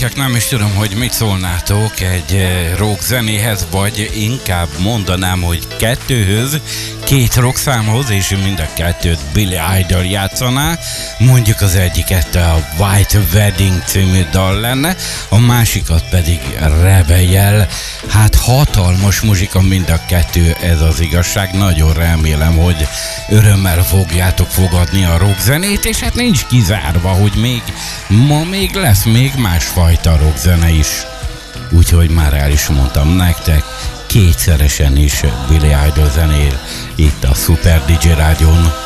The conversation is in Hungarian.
gyerekek, nem is tudom, hogy mit szólnátok egy rock zenéhez, vagy inkább mondanám, hogy kettőhöz, két rock számhoz, és mind a kettőt Billy Idol játszaná. Mondjuk az egyiket a White Wedding című dal lenne, a másikat pedig Rebel. Hát hatalmas muzsika mind a kettő, ez az igazság. Nagyon remélem, hogy örömmel fogjátok fogadni a rock zenét, és hát nincs kizárva, hogy ma még lesz még másfajta rockzene is. Úgyhogy már el is mondtam nektek, kétszeresen is Billy Idol zenél itt a Super DJ Rádión.